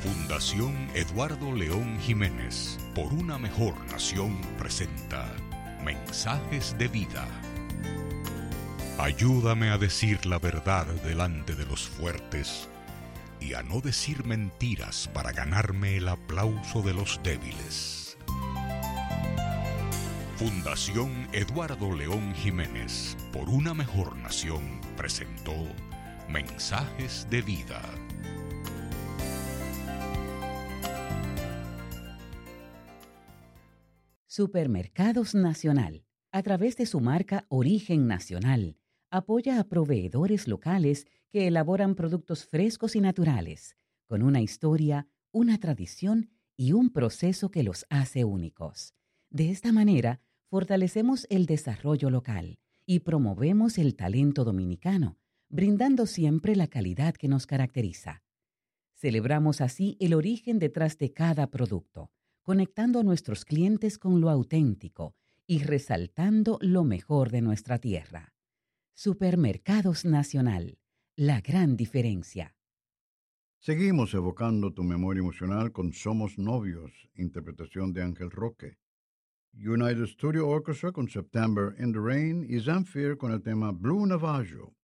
Fundación Eduardo León Jiménez, por una mejor nación, presenta Mensajes de Vida. Ayúdame a decir la verdad delante de los fuertes y a no decir mentiras para ganarme el aplauso de los débiles. Fundación Eduardo León Jiménez, por una mejor nación, presentó Mensajes de Vida. Supermercados Nacional, a través de su marca Origen Nacional, apoya a proveedores locales que elaboran productos frescos y naturales, con una historia, una tradición y un proceso que los hace únicos. De esta manera, fortalecemos el desarrollo local y promovemos el talento dominicano, brindando siempre la calidad que nos caracteriza. Celebramos así el origen detrás de cada producto, conectando a nuestros clientes con lo auténtico y resaltando lo mejor de nuestra tierra. Supermercados Nacional, la gran diferencia. Seguimos evocando tu memoria emocional con Somos Novios, interpretación de Ángel Roque. United Studio Orchestra con September in the Rain y Zamfir con el tema Blue Navajo.